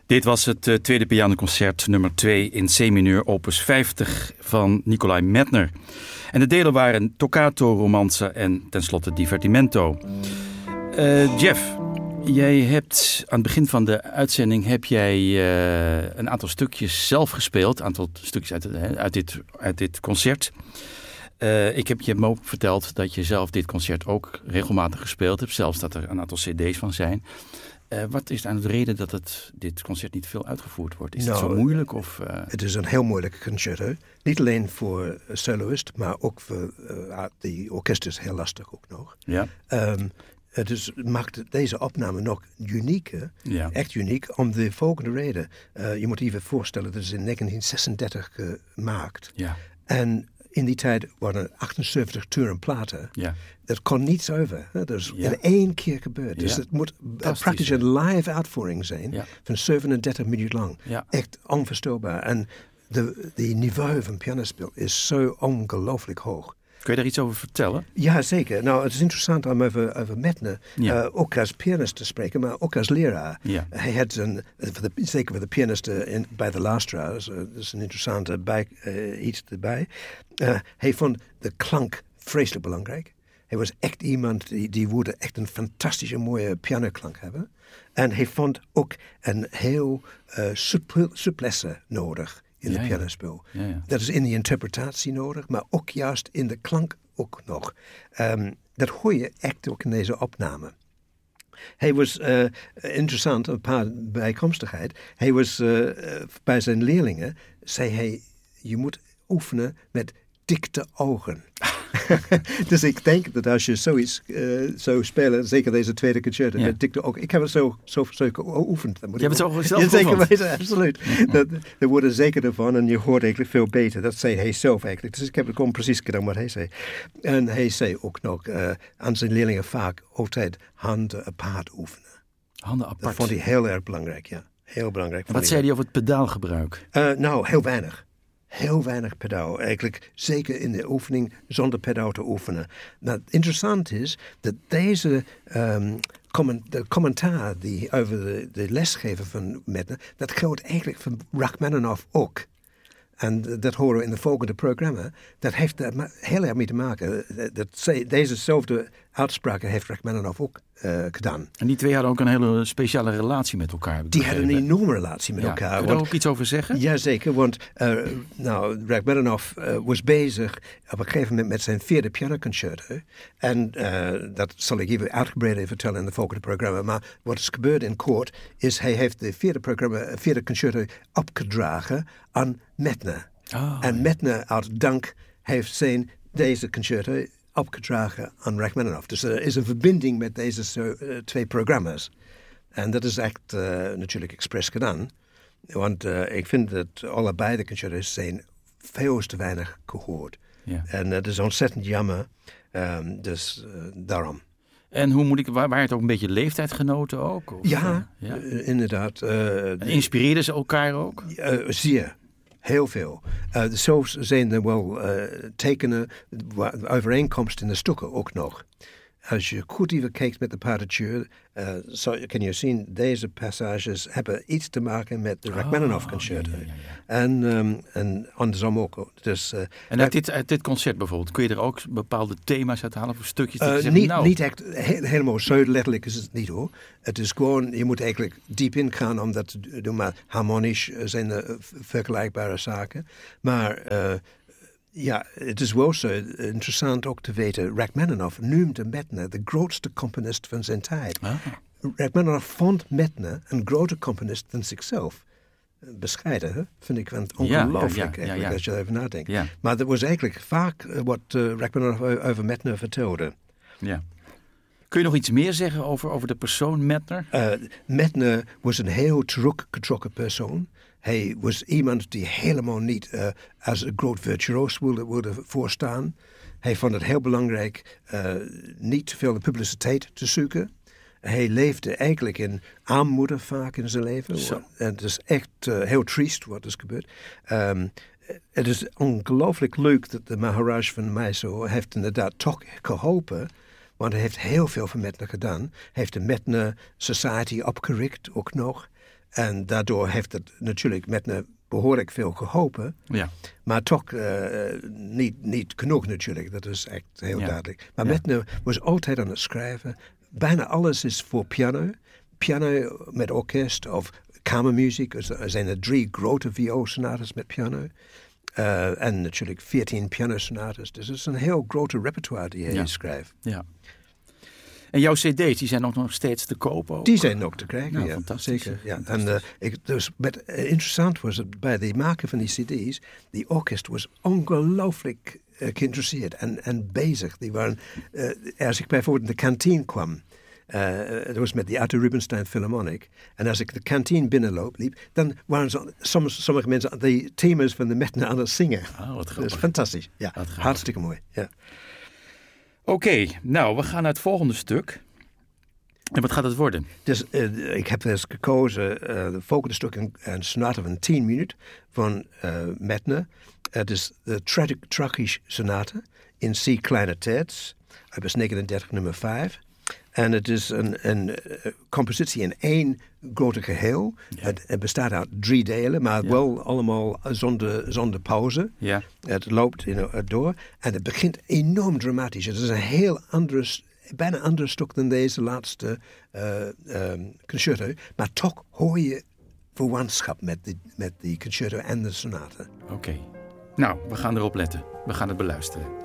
Dit was het tweede pianoconcert nummer 2 in C-mineur opus 50 van Nicolai Medtner. En de delen waren toccato, romanza en tenslotte divertimento. Jeff, jij hebt aan het begin van de uitzending een aantal stukjes zelf gespeeld. Een aantal stukjes uit dit concert. Ik heb je ook verteld dat je zelf dit concert ook regelmatig gespeeld hebt. Zelfs dat er een aantal cd's van zijn. Wat is aan de reden dat dit concert niet veel uitgevoerd wordt? Is het zo moeilijk? Het is een heel moeilijk concerto. Niet alleen voor soloist, maar ook voor de orkest is heel lastig ook nog. Ja. Het maakt deze opname nog unieker, echt uniek, om de volgende reden. Je moet je voorstellen, dat is in 1936 gemaakt. Ja. En in die tijd waren 78 toeren platen. Ja. Dat kon niets over. Dat is in één keer gebeurd. Dus het moet praktisch een live uitvoering zijn van 37 minuten lang. Ja. Echt onvoorstelbaar. En de niveau van pianospel is zo ongelooflijk hoog. Kun je daar iets over vertellen? Ja, zeker. Nou, het is interessant om over Medtner ook als pianist te spreken, maar ook als leraar. Ja. Hij had zeker voor de pianisten bij de Lastra, dat is een interessante iets erbij. Hij vond de klank vreselijk belangrijk. Hij was echt iemand die wilde echt een fantastische mooie pianoklank hebben. En hij vond ook een heel souplesse nodig in de pianospel. Ja. Dat is in de interpretatie nodig, maar ook juist in de klank ook nog. Dat hoor je echt ook in deze opname. Hij was interessant, een paar bijkomstigheid. Hij was bij zijn leerlingen, zei hij, je moet oefenen met dikte ogen. Dus ik denk dat als je zoiets zou spelen, zeker deze tweede concerto, met dikte ogen. Ik heb het zo geoefend. Je hebt het zo zelf geoefend? Zeker weten, absoluut. Dat wordt er zeker ervan en je hoort eigenlijk veel beter. Dat zei hij zelf eigenlijk. Dus ik heb het gewoon precies gedaan wat hij zei. En hij zei ook nog aan zijn leerlingen vaak altijd handen apart oefenen. Handen apart? Dat vond hij heel erg belangrijk, ja. Heel belangrijk. Wat zei hij over het pedaalgebruik? Nou, heel weinig. Heel weinig pedaal. Eigenlijk zeker in de oefening zonder pedaal te oefenen. Nou, interessant is dat deze de commentaar die over de lesgever van Medtner, dat geldt eigenlijk voor Rachmaninoff ook. En dat horen we in het volgende programma. Dat heeft er heel erg mee te maken. Dezezelfde uitspraken heeft Rachmaninoff ook gedaan. En die twee hadden ook een hele speciale relatie met elkaar. Die hadden een enorme relatie met elkaar. Kun je daar ook iets over zeggen? Jazeker, want Rachmaninoff was bezig op een gegeven moment met zijn 4e pianoconcerto. En dat zal ik even uitgebreider vertellen in het volgende programma. Maar wat is gebeurd in kort is hij heeft de 4e concerto opgedragen aan Medtner. En Medtner uit dank heeft deze concerto opgedragen aan Rachmaninoff. Dus er is een verbinding met deze twee programma's. En dat is echt natuurlijk expres gedaan. Want ik vind dat allebei de concertos zijn veel te weinig gehoord. Ja. En dat is ontzettend jammer. Dus daarom. En hoe moet waren het ook een beetje leeftijdgenoten ook? Of, inderdaad. Inspireerden ze elkaar ook? Zeer. Heel veel. Zo zijn er wel tekenen, overeenkomsten in de stukken ook nog. Als je goed even kijkt met de partituur, kan je zien, deze passages hebben iets te maken met de Rachmaninoff-concerto. En andersom ook. Dus, en uit dit concert bijvoorbeeld, kun je er ook bepaalde thema's uithalen of stukjes? Niet echt helemaal zo letterlijk is het niet hoor. Het is gewoon, je moet eigenlijk diep in gaan om dat te doen, maar harmonisch zijn er vergelijkbare zaken. Maar het is wel zo interessant ook te weten. Rachmaninoff noemde Medtner de grootste componist van zijn tijd. Rachmaninoff vond Medtner een groter componist dan zichzelf. Bescheiden, hè? Vind ik ongelooflijk als je erover nadenkt. Ja. Maar dat was eigenlijk vaak wat Rachmaninoff over Medtner vertelde. Ja. Kun je nog iets meer zeggen over de persoon Medtner? Medtner was een heel teruggetrokken persoon. Hij was iemand die helemaal niet als een groot virtuoos wilde voorstaan. Hij vond het heel belangrijk niet te veel publiciteit te zoeken. Hij leefde eigenlijk in armoede vaak in zijn leven. En het is echt heel triest wat is gebeurd. Het is ongelooflijk leuk dat de Maharaj van Mysore heeft inderdaad toch geholpen. Want hij heeft heel veel voor Medtner gedaan. Hij heeft de Medtner Society opgericht ook nog. En daardoor heeft het natuurlijk Medtner behoorlijk veel geholpen. Ja. Maar toch niet genoeg natuurlijk. Dat is echt heel duidelijk. Maar Medtner was altijd aan het schrijven. Bijna alles is voor piano. Piano met orkest of kamermuziek. Er zijn er 3 grote vioolsonates met piano. En natuurlijk 14 pianosonates. Dus het is een heel grote repertoire die hij schrijft. Ja. En jouw cd's, die zijn ook nog steeds te koop ook? Die zijn nog te krijgen, nou, ja. Fantastisch. Zeker, ja. En interessant was het bij de maken van die cd's, die orkest was ongelooflijk geïnteresseerd en bezig. Die waren, als ik bijvoorbeeld in de kantine kwam, dat was met de Arthur Rubinstein Philharmonic. En als ik de kantine binnenliep, dan waren sommige mensen de thema's van de Medtner aan het zingen. Oh, wat grappig. Dat is fantastisch. Ja, hartstikke mooi. Ja. Oké, nou, we gaan naar het volgende stuk. En wat gaat het worden? Dus ik heb dus gekozen het volgende stuk, een sonate van 10 minuten van Medtner. Het is de Tragisch sonate in C kleine terts, opus 39 nummer 5. En het is een compositie in 1 grote geheel. Ja. Het bestaat uit 3 delen, maar wel allemaal zonder pauze. Ja. Het loopt door en het begint enorm dramatisch. Het is een heel bijna ander stuk dan deze laatste concerto. Maar toch hoor je verwantschap met die concerto en de sonate. Oké. Nou, we gaan erop letten. We gaan het beluisteren.